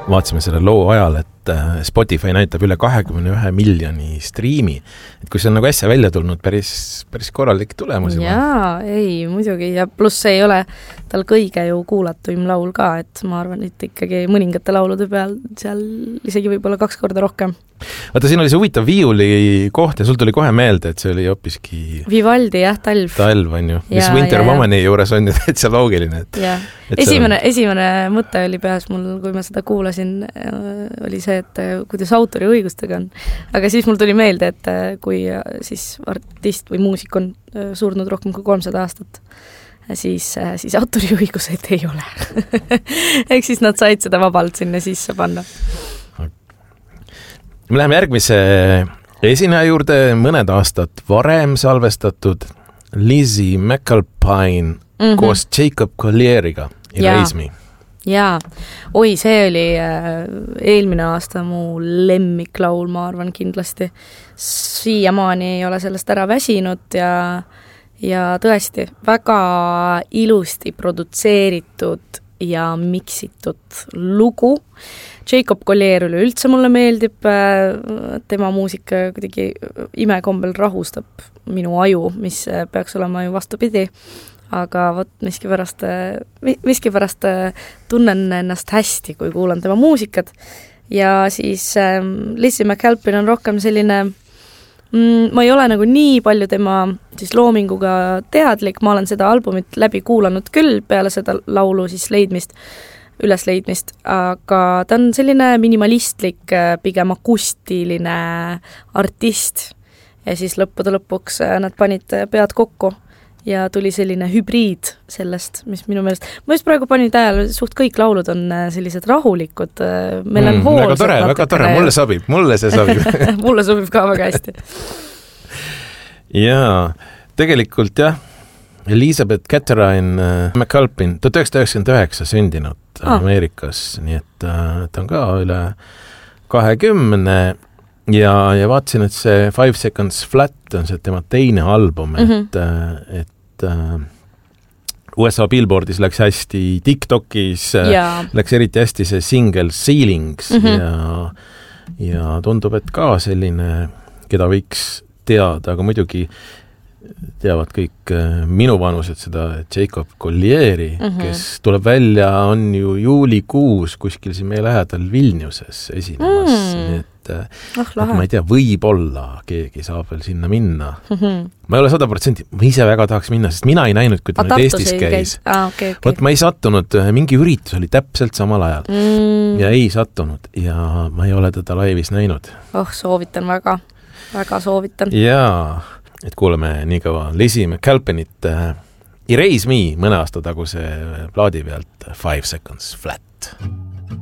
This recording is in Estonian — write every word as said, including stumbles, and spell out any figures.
vaatasime selle loo ajal, et Spotify näitab üle kahekümne ühe miljoni striimi. Et kui see on nagu äsja välja tulnud, päris, päris korralik tulemus juba. Jaa, ei, muidugi. Ja pluss see ei ole tal kõige ju kuulatuim laul ka, et ma arvan, et ikkagi mõningate laulude peal seal isegi võib-olla kaks korda rohkem. Vaata, siin oli see huvitav viiuli koht ja sul tuli kohe meelde, et see oli hoopiski Vivaldi, jah, talv. Talv on ju. Mis Winter Womani juures on ju täitsa loogiline. Et, et esimene, on... esimene mõte oli peas mul, kui ma seda kuulasin, oli see, et kuidas autori õigustega on. Aga siis mul tuli meelde, et kui siis artist või muusik on surnud rohkem kui kolmsada aastat, siis, siis autori õigused ei ole. Ehk siis nad said seda vabalt sinna sisse panna. Me läheme järgmise esineja juurde, mõned aastad varem salvestatud Lizzie McAlpine mm-hmm. koos Jacob Collieriga Erase Me. Jaa, oi, see oli eelmine aasta mu lemmiklaul, ma arvan kindlasti. Siiamaani ei ole sellest ära väsinud ja, ja tõesti väga ilusti produtseeritud ja miksitud lugu. Jacob Collier üle üldse mulle meeldib, tema muusika kuidagi imekombel rahustab minu aju, mis peaks olema ju vastupidi. Aga võt, miski pärast, miski pärast tunnen ennast hästi, kui kuulan tema muusikat. Ja siis äh, Lizzie McAlpine on rohkem selline, mm, ma ei ole nagu nii palju tema siis loominguga teadlik, ma olen seda albumit läbi kuulanud küll peale seda laulu siis leidmist, ülesleidmist, aga ta on selline minimalistlik, pigem akustiline artist ja siis lõppude lõpuks nad panid pead kokku ja tuli selline hübriid sellest, mis minu meelest, ma just praegu panin tähele, suht kõik laulud on sellised rahulikud, melanhoolsed. Mm, väga tore, väga tore, mulle sobib, mulle see sobib. mulle sobib ka väga hästi. Jaa, tegelikult jah, Elizabeth Catherine McAlpine, tuhat üheksasada üheksakümmend üheksa sündinud ah. Ameerikas, nii et äh, ta on ka üle kahekümne ja, ja vaatasin, et see Five Seconds Flat on see tema teine album, mm-hmm. et, et äh, U S A Billboardis läks hästi, TikTokis yeah. läks eriti hästi see single Ceilings mm-hmm. ja, ja tundub, et ka selline, keda võiks teada, aga muidugi teavad kõik minu vanused seda Jacob Collieri, mm-hmm. kes tuleb välja, on ju juulikuus kuskil siin meie lähedal Vilniuses esinemas, mm. nii et, oh, et ma ei tea, võib-olla keegi saab veel sinna minna. Mm-hmm. Ma ei ole sada protsenti, ma ise väga tahaks minna, sest mina ei näinud, kui ta nüüd Eestis käis. Ah, okay, okay. Vot ma ei sattunud, mingi üritus oli täpselt samal ajal mm. ja ei sattunud ja ma ei ole teda laivis näinud. Oh, soovitan väga, väga soovitan. Jaa. Et kuuleme nii kaua Lizzie McAlpine'it äh, Erase Me mõne aasta taguse plaadi pealt Five Seconds Flat.